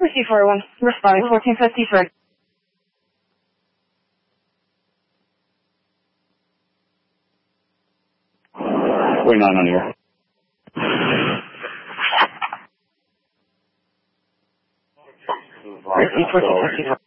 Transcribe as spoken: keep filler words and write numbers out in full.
Receive four one. Responding fourteen fifty-three. twenty-nine on here. Receive fourteen fifty-three.